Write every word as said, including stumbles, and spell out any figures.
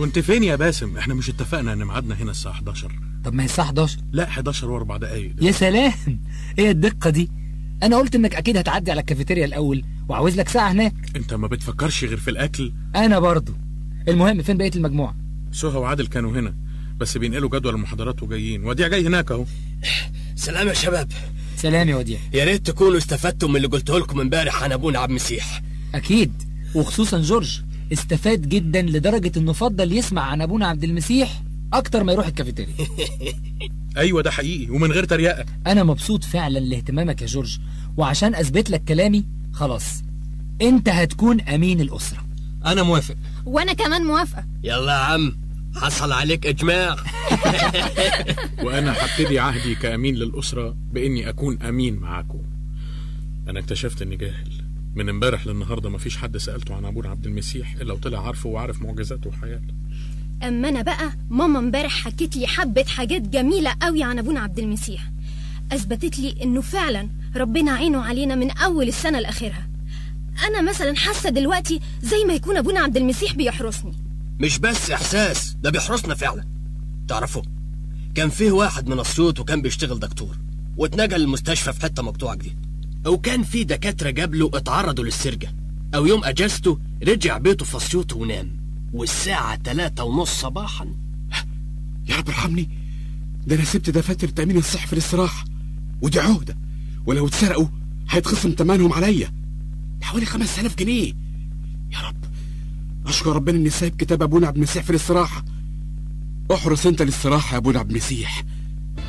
كنت فين يا باسم؟ احنا مش اتفقنا ان ميعادنا هنا الساعه حداشر؟ طب ما هي الساعه حداشر. لا حداشر واربع دقايق. يا سلام، ايه الدقه دي؟ انا قلت انك اكيد هتعدي على الكافيتيريا الاول وعاوز لك ساعه هناك. انت ما بتفكرش غير في الاكل. انا برضو. المهم فين بقيه المجموعه؟ سهى وعادل كانوا هنا بس بينقلوا جدول المحاضرات وجايين. وديع جاي هناك اهو. سلام يا شباب. سلام يا وديع. يا ريت تكونوا استفدتوا من اللي قلته لكم امبارح عن ابونا عبد المسيح. اكيد، وخصوصا جورج استفاد جدا لدرجه انه فضل يسمع عن ابونا عبد المسيح اكتر ما يروح الكافيتيريا. ايوه ده حقيقي ومن غير تريقه. انا مبسوط فعلا لاهتمامك يا جورج، وعشان اثبت لك كلامي خلاص انت هتكون امين الاسره. انا موافق. وانا كمان موافقه. يلا يا عم، حصل عليك اجماع. وانا هبتدي عهدي كامين للاسره باني اكون امين معاكم. انا اكتشفت اني جاهل. من امبارح للنهارده مفيش حد سالته عن ابونا عبد المسيح الا وطلع عارفه وعارف معجزاته وحياته. اما انا بقى ماما امبارح حكت لي حبه حاجات جميله قوي عن ابونا عبد المسيح، اثبتت لي انه فعلا ربنا عينه علينا من اول السنه لاخرها. انا مثلا حاسه دلوقتي زي ما يكون ابونا عبد المسيح بيحرسني. مش بس احساس، ده بيحرسنا فعلا. تعرفوا كان فيه واحد من اسيوط وكان بيشتغل دكتور واتنقل المستشفى في حته مقطوعه جديد، وكان في دكاتره قبله اتعرضوا للسرقه، او يوم اجازته رجع بيته في اسيوط ونام، والساعه تلاتة ونص صباحا. يا رب ارحمني، ده انا سبت دفاتر تامين الصحي في الاستراحه، ودي عهده، ولو اتسرقوا هيتخصم ثمنهم عليا حوالي خمسة آلاف جنيه. يا رب اشكر ربنا اني سايب كتاب ابونا عبد المسيح في الاستراحه. احرس انت الاستراحه يا ابونا عبد المسيح،